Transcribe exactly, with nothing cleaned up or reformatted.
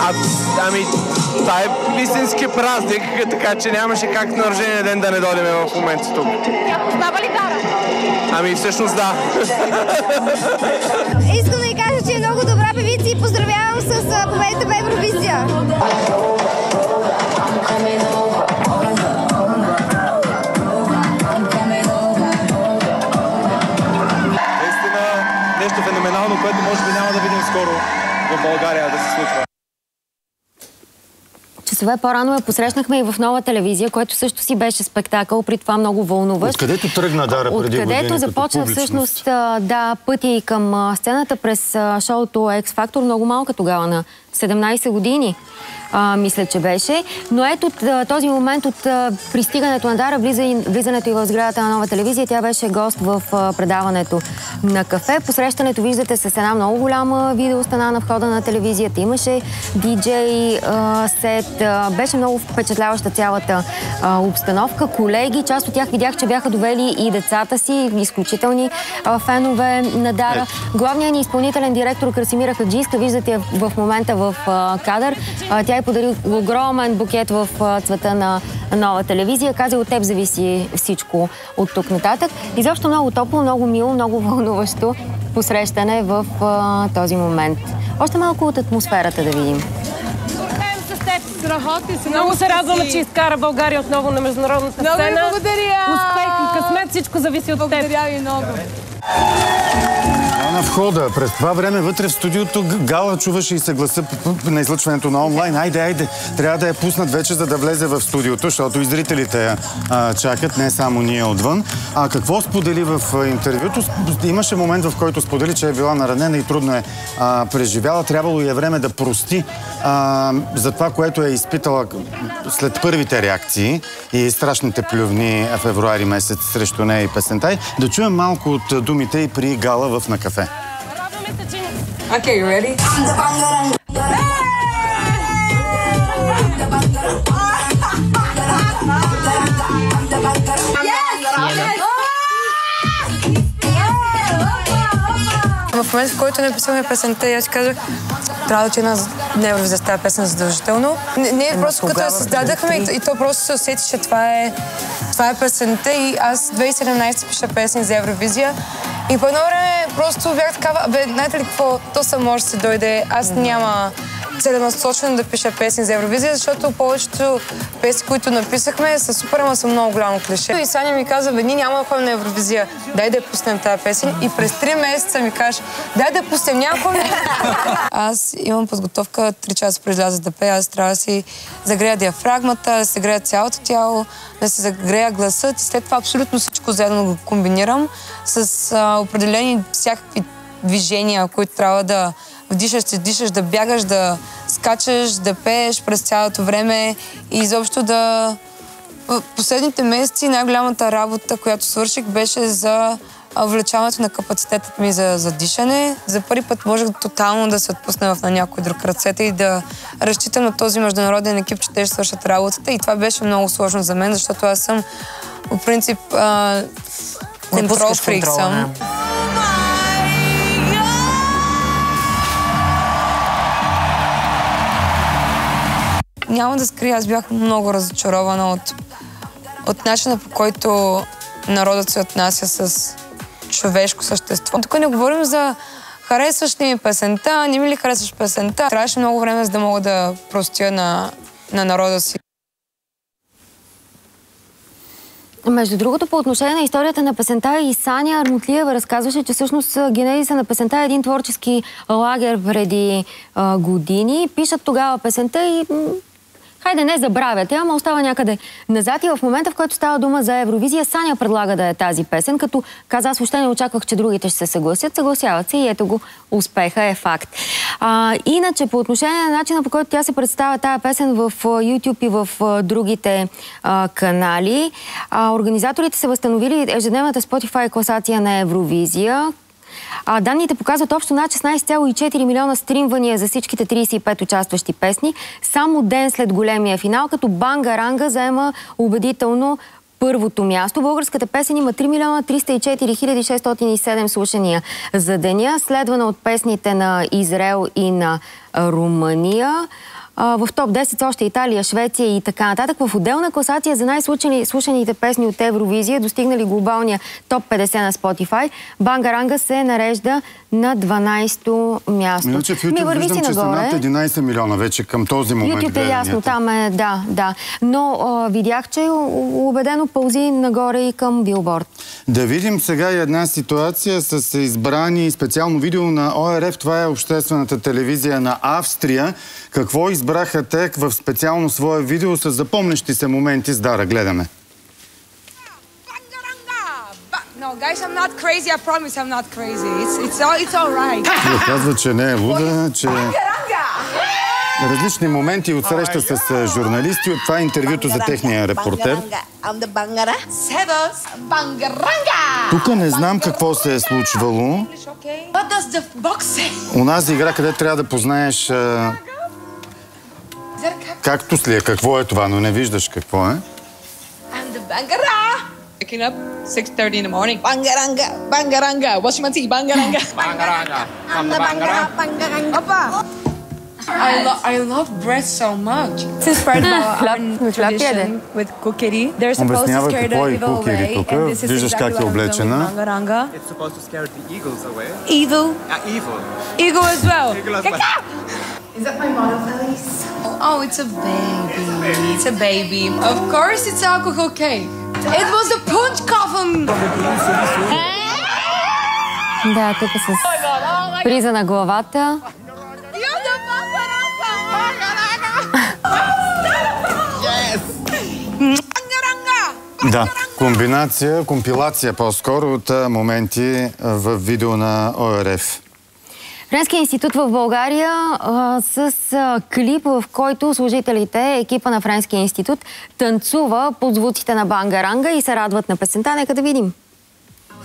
А, ами, това е истински празник, така че нямаше как на рождения ден да не дойдем в момента тук. Тя познава ли Дара? Ами, всъщност да. Искам да ви кажа, че е много добра певица и поздравявам с победата в Евровизия. Наистина нещо феноменално, което може би няма да видим скоро в България да се случва. Часове по-рано я посрещнахме и в Нова телевизия, което също си беше спектакъл, при това много вълнуващ. Откъдето тръгна Дара преди години? Откъдето започна всъщност да, пътя и към сцената през шоуто X-Factor, много малка тогава, на седемнайсет години. А, мисля, че беше. Но ето този момент от а, пристигането на Дара, влиза и, влизането и в сградата на Нова телевизия, тя беше гост в а, предаването на кафе. Посрещането виждате с една много голяма видеостана на входа на телевизията. Имаше диджей а, сет. А, беше много впечатляваща цялата а, обстановка. Колеги, част от тях видях, че бяха довели и децата си, изключителни а, фенове на Дара. Главният ни изпълнителен директор Красимира Хаджийска, виждате в момента в а, кадър. А, тя подари огромен букет в цвета на Нова телевизия. Каза, от теб зависи всичко от тук нататък. Изобщо много топло, много мило, много вълнуващо посрещане в а, този момент. Още малко от атмосферата да видим. Много се радваме, че изкара България отново на международната много сцена. Много благодаря! Успех и късмет, всичко зависи от теб. Благодаря ви много. На входа. През това време вътре в студиото Гала чуваше и се гласа на излъчването на онлайн. Айде, айде, трябва да я пуснат вече, за да влезе в студиото, защото и зрителите я а, чакат, не само ние отвън. А какво сподели в а, интервюто? Имаше момент, в който сподели, че е била наранена и трудно е а, преживяла. Трябвало и е време да прости а, за това, което е изпитала след първите реакции и страшните плювни в февруари месец срещу нея и песента. Да чуем малко от думите и при Гала в На кафе. Okay, you ready? В момента, в който написахме песента, аз казах, трябва да отида на Евровизия с тази песен задължително. Не, не просто като я създадахме и, и то просто се усети, че това е, това е песента и аз две хиляди и седемнайсета пиша песни за Евровизия. И по едно време просто бях такава, бе, знаете ли какво, то само може да се дойде. Аз няма целенасочено да пиша песни за Евровизия, защото повечето песни, които написахме, са супер, ама са много голямо клише. И Саня ми каза, бе, ние няма да ходим на Евровизия, дай да я пуснем тази песен. И през три месеца ми каже, дай да я пуснем, някой. Аз имам подготовка три часа преди да да пея, аз трябва да си загрея диафрагмата, да се грея цялото тяло, да се загрея гласът и след това абсолютно всичко заедно го комбинирам с а, определени всякакви движения, които трябва да вдишаш, се дишаш, да бягаш, да скачаш, да пееш през цялото време и изобщо да... В последните месеци най-голямата работа, която свърших, беше за увеличаването на капацитетът ми за, за дишане. За първи път можех тотално да се отпусна в на някой друг ръцете и да разчитам на този международен екип, че те ще свършат работата. И това беше много сложно за мен, защото аз съм, по принцип, контрол фрик съм. Няма да скрия, аз бях много разочарована от, от начина, по който народът се отнася с човешко същество. Тук не говорим за харесваш ли ми песента, не ми ли харесваш песента. Трябваше много време, за да мога да простя на, на народа си. Между другото, по отношение на историята на песента, и Саня Армутлиева разказваше, че всъщност генезиса на песента е един творчески лагер преди а, години. Пишат тогава песента и... хайде, не забравяте, ама остава някъде назад и в момента, в който става дума за Евровизия, Саня предлага да е тази песен, като каза, аз въобще не очаквах, че другите ще се съгласят. Съгласяват се и ето го, успеха е факт. А, иначе, по отношение на начина, по който тя се представя тая песен в YouTube и в а, другите а, канали, а, организаторите са възстановили ежедневната Spotify класация на Евровизия. А, данните показват общо над шестнайсет цяло и четири милиона стримвания за всичките трийсет и пет участващи песни. Само ден след големия финал, като Банга-Ранга заема убедително първото място. Българската песен има три милиона триста и четири хиляди шестстотин и седем слушания за деня, следвана от песните на Израел и на Румъния. А, в топ десет са още Италия, Швеция и така нататък. В отделна класация за най-слушаните песни от Евровизия, достигнали глобалния топ петдесет на Spotify, Бангаранга се нарежда на дванадесето място. Иначе в YouTube виждам, че са над единадесет милиона вече към този момент. YouTube е ясно, там е, да, да. Но а, видях, че убедено пълзи нагоре и към Билборд. Да видим сега и една ситуация с избрани специално видео на О Р Ф. Това е обществената телевизия на Австрия. Какво избраха те в специално свое видео с запомнящи се моменти с Дара? Гледаме. No, guys, I'm not crazy. I promise I'm not crazy. It's, it's, all, it's all right. Тя казва, че не е луда, че... Различни моменти от среща с журналисти. От това е интервюто за техния репортер. Тук не знам какво се е случвало. Унази игра, къде трябва да познаеш... А... Кактус ли е? Какво е това? Но не виждаш какво е. Waking up six thirty in the morning. Bangaranga, bangaranga, washing my teeth, bangaranga. Bangaranga, I'm the bangara, bangaranga. Papa, I love I love bread so much. It's inspired by our tradition with kukeri. They're supposed to scare the evil away, and this is exactly what I'm doing. Bangaranga. It's supposed to scare the eagles away. Evil. Uh, evil. Eagle as well. Eagle as well. Is that my model, Elise? Oh, it's a baby. It's a baby. Of course, it's alcohol cake. It was a punch coffin! Да, тук с приза на главата. Да, комбинация, компилация по-скоро от моменти в видео на О Р Ф. Френския институт в България а, с а, клип, в който служителите, екипа на Френския институт, танцува под звуците на Бангаранга и се радват на песента. Нека да видим.